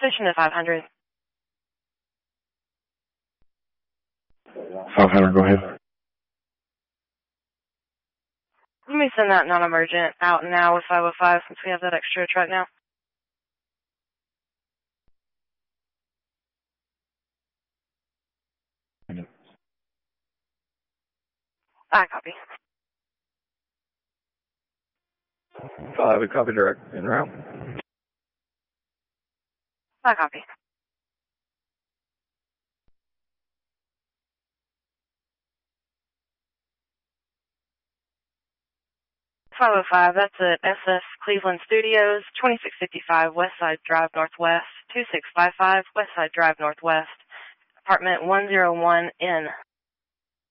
Station to 500. 500, go ahead. Let me send that non-emergent out now with 505 since we have that extra truck now. I copy. We copy direct en route. I copy. .505, that's at SF Cleveland Studios, 2655 Westside Drive Northwest, 2655 Westside Drive Northwest, apartment 101N.